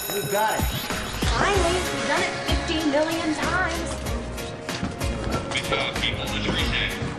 We've got it. Finally, we've done it 50 million times. With people in the reset.